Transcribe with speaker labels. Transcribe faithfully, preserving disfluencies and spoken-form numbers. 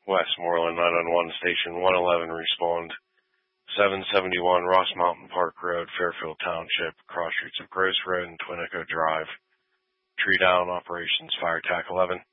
Speaker 1: Westmoreland nine one one, Station one eleven, respond. seven seventy-one Ross Mountain Park Road, Fairfield Township, cross streets of Gross Road and Twin Echo Drive. Tree down, operations, fire tac eleven.